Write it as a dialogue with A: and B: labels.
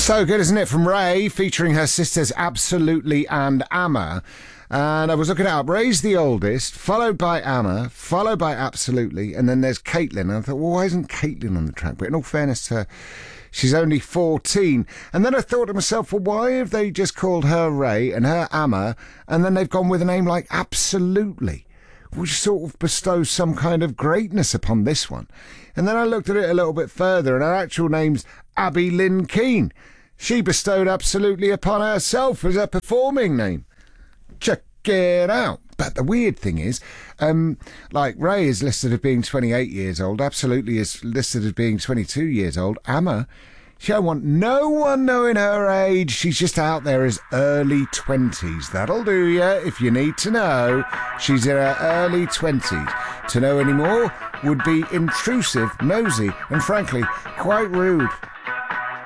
A: So good, isn't it? From Ray, featuring her sisters Absolutely and Amma. And I was looking it up. Ray's the oldest, followed by Amma, followed by Absolutely, and then there's Caitlin. And I thought, well, why isn't Caitlin on the track? But in all fairness to her, she's only 14. And then I thought to myself, well, why have they just called her Ray and her Amma, and then they've gone with a name like Absolutely, which sort of bestows some kind of greatness upon this one. And then I looked at it a little bit further, and her actual name's Abby Lynn Keane. She bestowed Absolutely upon herself as her performing name. Check it out. But the weird thing is, like Ray is listed as being 28 years old, Absolutely is listed as being 22 years old. Amma, she don't want no one knowing her age. She's just out there as early 20s. That'll do you if you need to know. She's in her early 20s. To know any more would be intrusive, nosy, and frankly, quite rude.